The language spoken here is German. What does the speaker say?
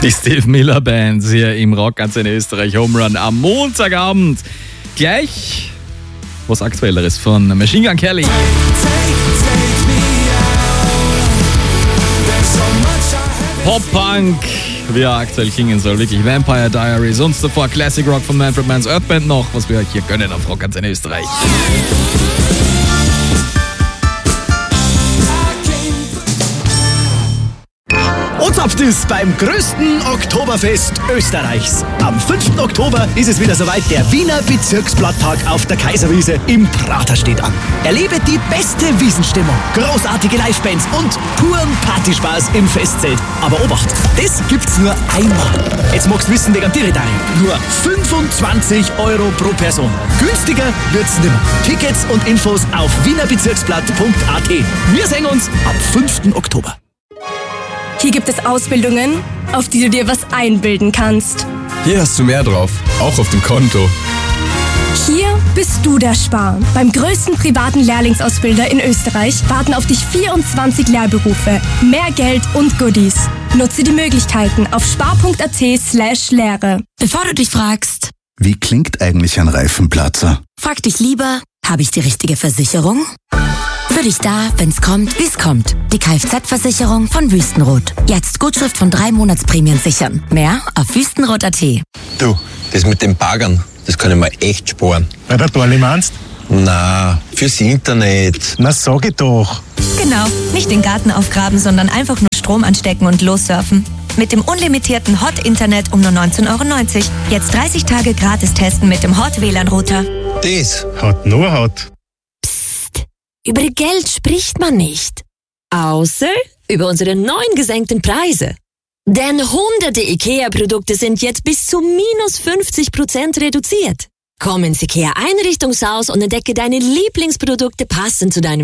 Die Steve Miller Band hier im Rockantenne Österreich Home Run am Montagabend. Gleich was Aktuelleres von Machine Gun Kelly. Pop-Punk, wie er aktuell klingen soll. Wirklich Vampire Diaries und davor Classic Rock von Manfred Mann's Earth Band noch, was wir euch hier gönnen auf Rockantenne Österreich. Und habt es beim größten Oktoberfest Österreichs. Am 5. Oktober ist es wieder soweit. Der Wiener Bezirksblatttag auf der Kaiserwiese im Prater steht an. Erlebe die beste Wiesenstimmung, großartige Livebands und puren Partyspaß im Festzelt. Aber Obacht, das gibt's nur einmal. Jetzt magst du wissen, wegen Tiritari. Nur 25 € pro Person. Günstiger wird's nimmer. Tickets und Infos auf wienerbezirksblatt.at. Wir sehen uns am 5. Oktober. Hier gibt es Ausbildungen, auf die du dir was einbilden kannst. Hier hast du mehr drauf, auch auf dem Konto. Hier bist du der Spar. Beim größten privaten Lehrlingsausbilder in Österreich warten auf dich 24 Lehrberufe, mehr Geld und Goodies. Nutze die Möglichkeiten auf spar.at/Lehre. Bevor du dich fragst, wie klingt eigentlich ein Reifenplatzer? frag dich lieber, habe ich die richtige Versicherung? Für dich da, wenn's kommt, wie's kommt. Die Kfz-Versicherung von Wüstenrot. Jetzt Gutschrift von 3 Monatsprämien sichern. Mehr auf wüstenrot.at. Du, das mit den Baggern, das kann ich mir echt sparen. Bei der Dorli meinst? Na, fürs Internet. Na, sag ich doch. Genau, nicht den Garten aufgraben, sondern einfach nur Strom anstecken und lossurfen. Mit dem unlimitierten Hot-Internet um nur 19,90 €. Jetzt 30 Tage gratis testen mit dem Hot-WLAN-Router. Das Hat nur Hot. Über Geld spricht man nicht. Außer über unsere neuen gesenkten Preise. Denn hunderte IKEA-Produkte sind jetzt bis zu minus 50% reduziert. Komm ins IKEA-Einrichtungshaus und entdecke deine Lieblingsprodukte passend zu deinem